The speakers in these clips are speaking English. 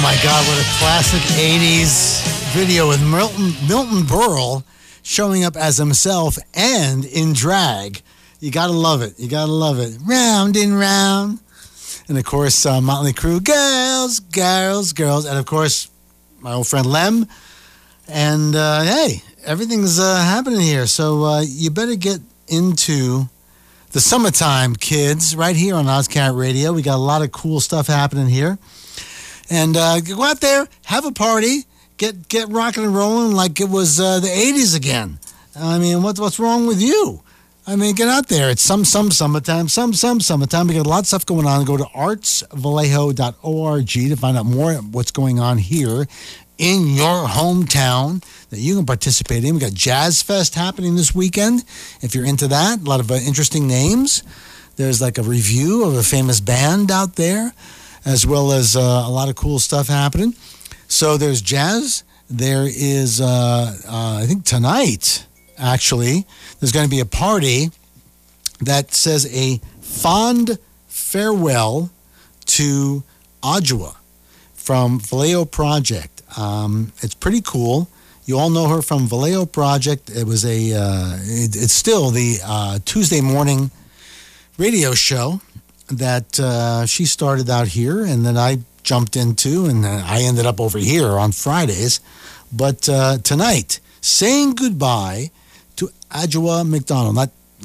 my God, what a classic 80s video with Milton Berle showing up as himself and in drag. You gotta love it. You gotta love it. Round and round. And of course, Motley Crue, girls, girls, girls. And of course, my old friend Lem. And hey, everything's happening here. So you better get into the summertime, kids, right here on Ozcat Radio. We got a lot of cool stuff happening here. And go out there, have a party, get rocking and rolling like it was the 80s again. I mean, what's wrong with you? I mean, get out there. It's some summertime, some summertime. We got a lot of stuff going on. Go to artsvallejo.org to find out more of what's going on here in your hometown that you can participate in. We got Jazz Fest happening this weekend. If you're into that, a lot of interesting names. There's like a review of a famous band out there, as well as a lot of cool stuff happening. So there's jazz. There is, I think tonight, actually, there's going to be a party that says a fond farewell to Adjoa from Vallejo Project. It's pretty cool. You all know her from Vallejo Project. It was it's still the Tuesday morning radio show that she started out here, and then I jumped into, and I ended up over here on Fridays. But tonight, saying goodbye to Adjoa McDonald.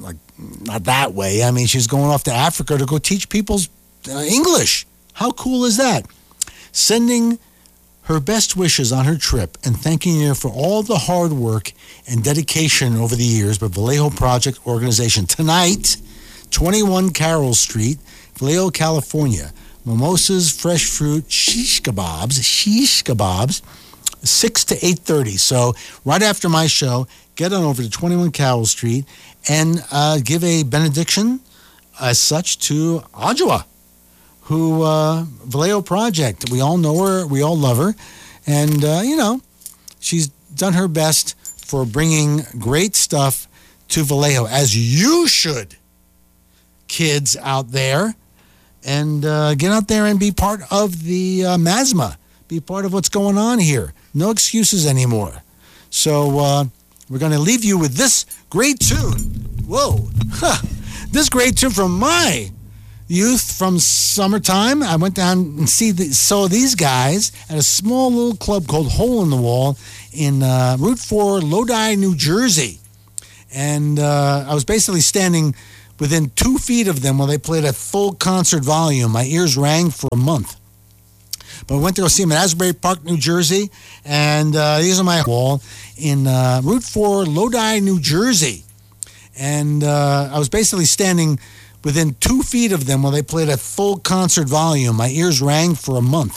Not that way. I mean, she's going off to Africa to go teach people English. How cool is that? Sending her best wishes on her trip and thanking her for all the hard work and dedication over the years by Vallejo Project Organization. Tonight, 21 Carroll Street, Vallejo, California. Mimosas, fresh fruit, shish kebabs, 6 to 8:30. So right after my show, get on over to 21 Carroll Street and give a benediction as such to Adjoa, who, Vallejo Project. We all know her. We all love her. And, she's done her best for bringing great stuff to Vallejo, as you should, kids out there. And get out there and be part of the MASMA. Be part of what's going on here. No excuses anymore. So we're going to leave you with this great tune. Whoa. This great tune from my youth from summertime. I went down and saw these guys at a small little club called Hole in the Wall in Route 4, Lodi, New Jersey. And I was basically standing within 2 feet of them while they played at full concert volume. My ears rang for a month. But I went to go see them at Asbury Park, New Jersey. And these are my wall in Route 4, Lodi, New Jersey. And I was basically standing within 2 feet of them while they played at full concert volume. My ears rang for a month.